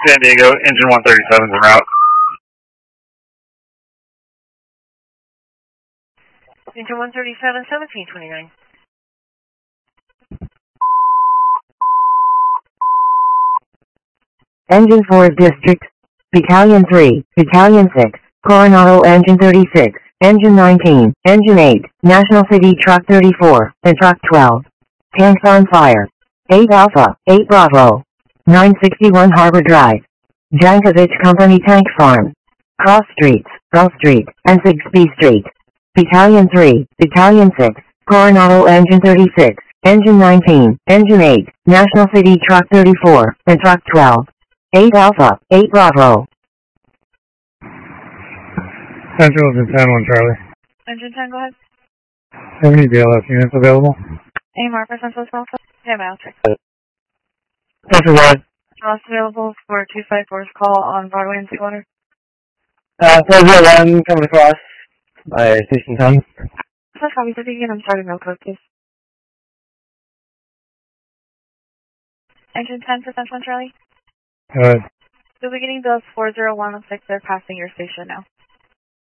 San Diego, engine 137 is en route. Engine 137, 1729. Engine 4 District, Battalion 3, Battalion 6, Coronado Engine 36, Engine 19, Engine 8, National City Truck 34, and Truck 12. Tanks on fire. 8 Alpha, 8 Bravo. 961 Harbor Drive. Jankovic Company Tank Farm. Cross Streets, Bell Street, and 6B Street. Battalion 3, Battalion 6, Coronado Engine 36, Engine 19, Engine 8, National City Truck 34, and Truck 12. 8 Alpha, 8 Bravo. Central Engine 10-1 Charlie. Engine 10, go ahead. Have any BLS units available? AMR for Central Alpha. Yeah, I'll check. Central what? Lost available for 254's call on Broadway and Seawater. 401 coming across by Station 10. Plus, how we did again, I'm starting real code, please. Engine 10 for Central and Charlie. Good. So we're getting those 401, looks like they're passing your station now.